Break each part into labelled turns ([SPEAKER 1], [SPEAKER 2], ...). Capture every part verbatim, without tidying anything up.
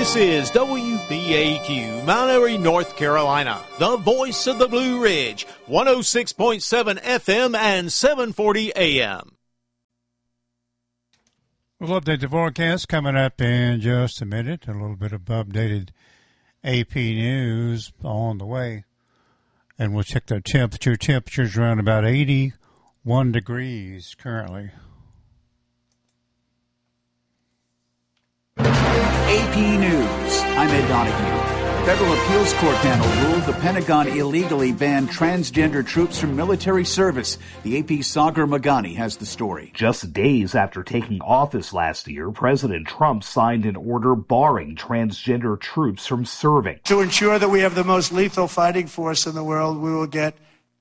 [SPEAKER 1] This is W B A Q, Mount Airy, North Carolina, the voice of the Blue Ridge, one oh six point seven F M and seven forty A M.
[SPEAKER 2] We'll update the forecast coming up in just a minute. A little bit of updated A P news on the way. And we'll check the temperature. Temperature's around about eighty-one degrees currently.
[SPEAKER 3] A P News. I'm Ed Donahue. The Federal Appeals Court panel ruled the Pentagon illegally banned transgender troops from military service. The A P's Sagar Meghani has the story.
[SPEAKER 4] Just days after taking office last year, President Trump signed an order barring transgender troops from serving.
[SPEAKER 5] To ensure that we have the most lethal fighting force in the world, we will get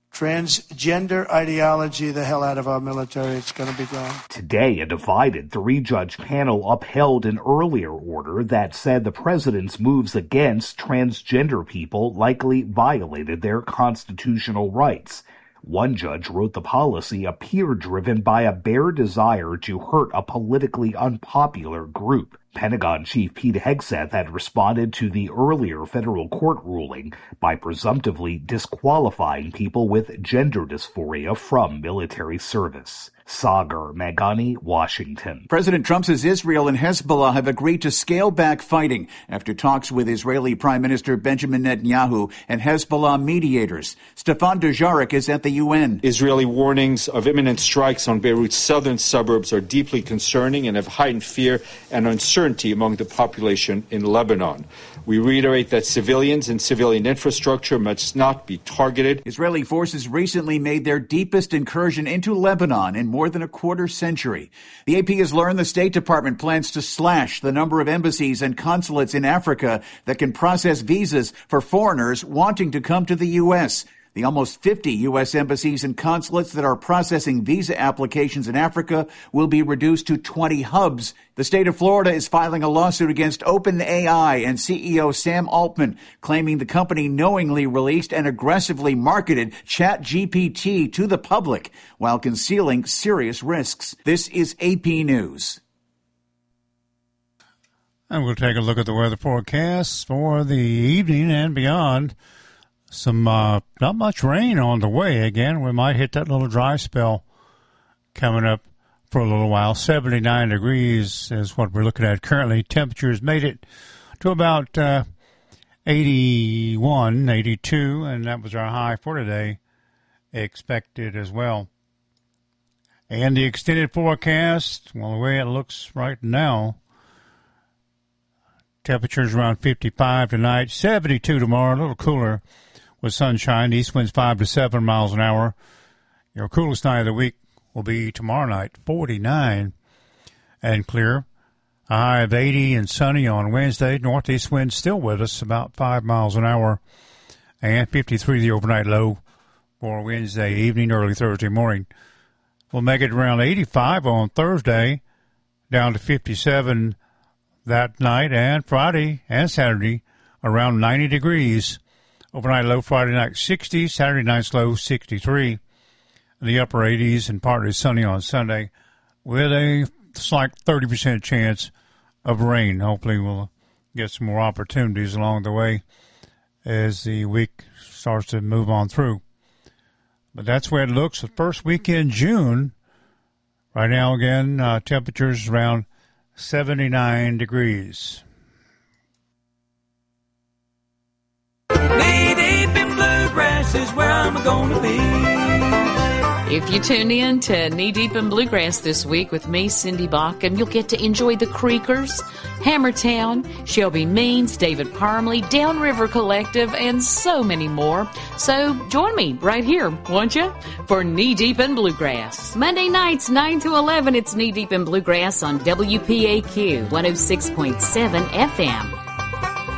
[SPEAKER 5] transgender ideology the hell out of our military. It's going to be gone.
[SPEAKER 4] Today, a divided three-judge panel upheld an earlier order that said the president's moves against transgender people likely violated their constitutional rights. One judge wrote the policy appeared driven by a bare desire to hurt a politically unpopular group. Pentagon Chief Pete Hegseth had responded to the earlier federal court ruling by presumptively disqualifying people with gender dysphoria from military service. Sagar Meghani, Washington.
[SPEAKER 3] President Trump says Israel and Hezbollah have agreed to scale back fighting after talks with Israeli Prime Minister Benjamin Netanyahu and Hezbollah mediators. Stefan Dujarric is at the U N.
[SPEAKER 6] Israeli warnings of imminent strikes on Beirut's southern suburbs are deeply concerning and have heightened fear and uncertainty among the population in Lebanon. We reiterate that civilians and civilian infrastructure must not be targeted.
[SPEAKER 3] Israeli forces recently made their deepest incursion into Lebanon in more than a quarter century. The A P has learned the State Department plans to slash the number of embassies and consulates in Africa that can process visas for foreigners wanting to come to the U S. The almost fifty U S embassies and consulates that are processing visa applications in Africa will be reduced to twenty hubs. The state of Florida is filing a lawsuit against OpenAI and C E O Sam Altman, claiming the company knowingly released and aggressively marketed ChatGPT to the public while concealing serious risks. This is A P News.
[SPEAKER 2] And we'll take a look at the weather forecast for the evening and beyond. Some, uh, not much rain on the way again. We might hit that little dry spell coming up for a little while. seventy-nine degrees is what we're looking at currently. Temperatures made it to about uh, eighty-one, eighty-two, and that was our high for today, expected as well. And the extended forecast, well, the way it looks right now, temperatures around fifty-five tonight, seventy-two tomorrow, a little cooler with sunshine. East winds five to seven miles an hour. Your coolest night of the week will be tomorrow night, forty-nine and clear. A high of eighty and sunny on Wednesday. Northeast winds still with us, about five miles an hour. And fifty-three the overnight low for Wednesday evening, early Thursday morning. We'll make it around eighty-five on Thursday, down to fifty-seven that night, and Friday and Saturday around ninety degrees. Overnight low Friday night sixty, Saturday night's low sixty-three. The upper eighties and partly sunny on Sunday with a slight thirty percent chance of rain. Hopefully we'll get some more opportunities along the way as the week starts to move on through. But that's where it looks. The first week in June, right now again, uh, temperatures around seventy-nine degrees.
[SPEAKER 7] Knee deep in bluegrass is where I'm gonna be.
[SPEAKER 8] If you tune in to Knee Deep in Bluegrass this week with me, Cindy Bach, and you'll get to enjoy the Creekers, Hammertown, Shelby Means, David Parmley, Downriver Collective, and so many more. So join me right here, won't you, for Knee Deep in Bluegrass. Monday nights, nine to eleven, it's Knee Deep in Bluegrass on W P A Q one oh six point seven F M.